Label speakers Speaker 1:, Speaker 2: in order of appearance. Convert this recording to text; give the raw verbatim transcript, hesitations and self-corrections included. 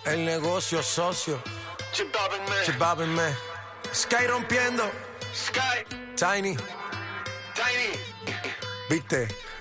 Speaker 1: El negocio socio.
Speaker 2: Chibabin man.
Speaker 1: Chibabin man. Sky rompiendo.
Speaker 2: Sky.
Speaker 1: Tiny.
Speaker 2: Tiny.
Speaker 1: ¿Viste?